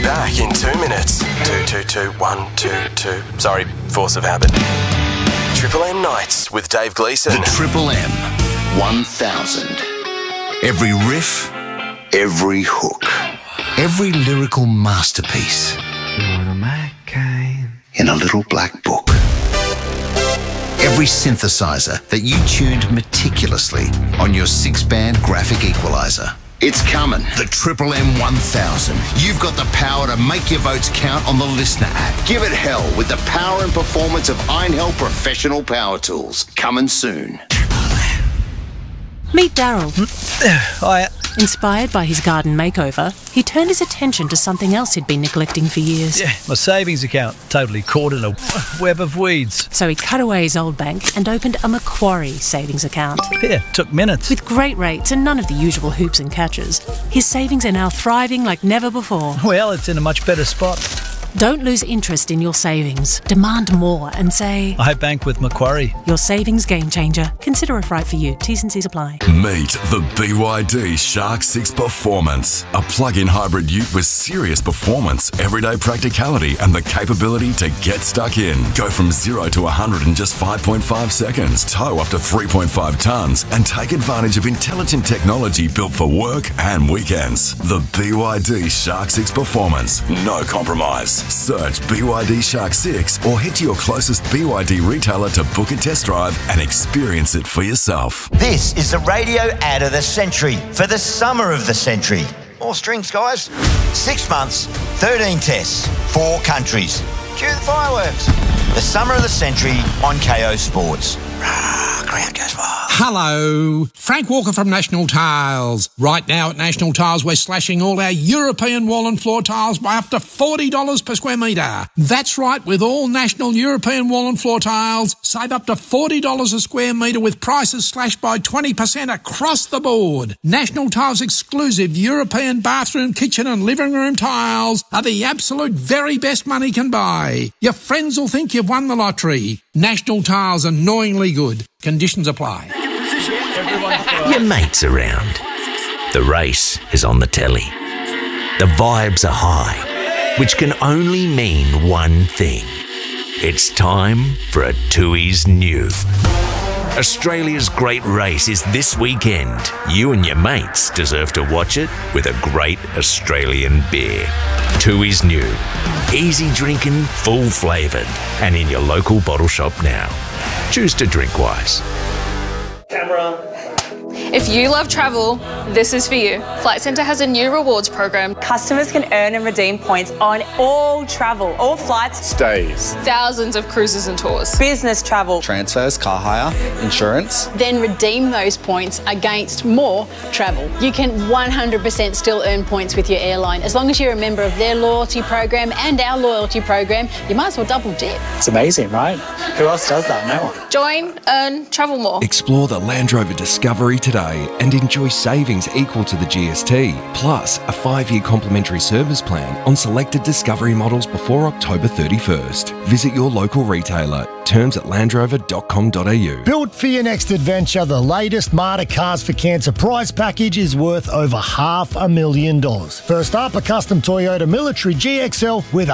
back in 2 minutes. 222-122. Sorry, force of habit. Triple M Nights with Dave Gleeson. The Triple M 1000. Every riff, every hook, every lyrical masterpiece in a little black book. Every synthesizer that you tuned meticulously on your 6-band graphic equalizer. It's coming. The Triple M 1000. You've got the power to make your votes count on the Listener app. Give it hell with the power and performance of Einhell Professional Power Tools. Coming soon. Meet Daryl. Hi. Inspired by his garden makeover, he turned his attention to something else he'd been neglecting for years. Yeah, my savings account totally caught in a web of weeds. So he cut away his old bank and opened a Macquarie savings account. Yeah, took minutes. With great rates and none of the usual hoops and catches, his savings are now thriving like never before. Well, it's in a much better spot. Don't lose interest in your savings. Demand more and say, I bank with Macquarie. Your savings game changer. Consider if right for you. T's and C's apply. Meet the BYD Shark 6 Performance, a plug-in hybrid ute with serious performance, everyday practicality and the capability to get stuck in. Go from 0 to 100 in just 5.5 seconds, tow up to 3.5 tonnes and take advantage of intelligent technology built for work and weekends. The BYD Shark 6 Performance. No compromise. Search BYD Shark 6 or head to your closest BYD retailer to book a test drive and experience it for yourself. This is the radio ad of the century for the summer of the century. More strings, guys. 6 months, 13 tests, 4 countries. Cue the fireworks. The summer of the century on KO Sports. Ground goes wild. Hello, Frank Walker from National Tiles. Right now at National Tiles, we're slashing all our European wall and floor tiles by up to $40 per square metre. That's right, with all National European wall and floor tiles, save up to $40 a square metre with prices slashed by 20% across the board. National Tiles exclusive European bathroom, kitchen and living room tiles are the absolute very best money can buy. Your friends will think you've won the lottery. National Tiles, annoyingly good. Conditions apply. Your mate's around. The race is on the telly. The vibes are high, which can only mean one thing. It's time for a Tooheys New. Australia's great race is this weekend. You and your mates deserve to watch it with a great Australian beer. Tooheys New. Easy drinking, full flavoured, and in your local bottle shop now. Choose to drink wise. Camera. If you love travel, this is for you. Flight Centre has a new rewards program. Customers can earn and redeem points on all travel, all flights, stays, thousands of cruises and tours, business travel, transfers, car hire, insurance. Then redeem those points against more travel. You can 100% still earn points with your airline as long as you're a member of their loyalty program and our loyalty program. You might as well double dip. It's amazing, right? Who else does that? No one. Join, earn, travel more. Explore the Land Rover Discovery today and enjoy savings equal to the GST, plus a 5-year complimentary service plan on selected Discovery models before October 31st. Visit your local retailer. Terms at landrover.com.au. Built for your next adventure, the latest Marta Cars for Cancer prize package is worth over $500,000. First up, a custom Toyota Military GXL with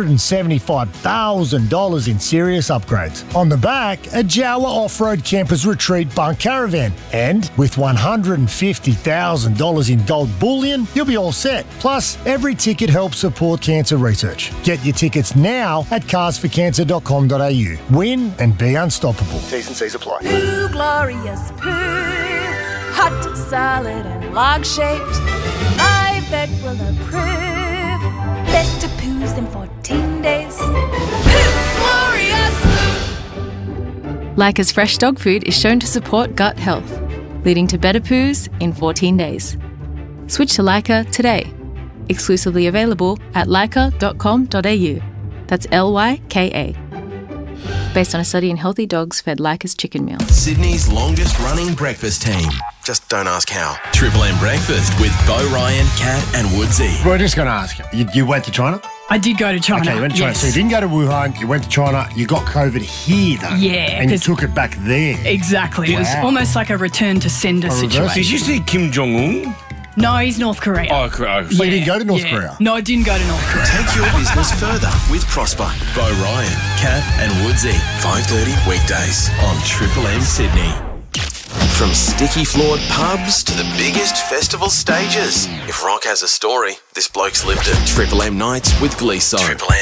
$175,000 in serious upgrades. On the back, a Jawa Off-Road Campers Retreat Bunk Caravan. And with $150,000 in gold bullion, you'll be all set. Plus, every ticket helps support cancer research. Get your tickets now at carsforcancer.com.au. Win and be unstoppable. T's and C's apply. Poo, glorious poo. Hot, solid and log-shaped. My vet will approve. Better poos than 14 days. Poo, glorious poo. Leica's fresh dog food is shown to support gut health, leading to better poos in 14 days. Switch to Leica today. Exclusively available at leica.com.au. That's Lyka. Based on a study in healthy dogs fed Leica's chicken meal. Sydney's longest running breakfast team. Just don't ask how. Triple M Breakfast with Bo Ryan, Kat and Woodsy. We're just going to ask you went to China? I did go to China. Okay, you went to China. Yes. So you didn't go to Wuhan, you went to China, you got COVID here though. Yeah. And you took it back there. Exactly. Wow. It was almost like a return to sender situation. Did you see Kim Jong-un? No, he's North Korea. Oh, So you didn't go to North Korea? No, I didn't go to North Korea. Take your business further with Prosper. Bo Ryan, Kat and Woodsy. 5:30 weekdays on Triple M Sydney. From sticky floored pubs to the biggest festival stages. If rock has a story, this bloke's lived it. Triple M Nights with Gleeso. Triple M.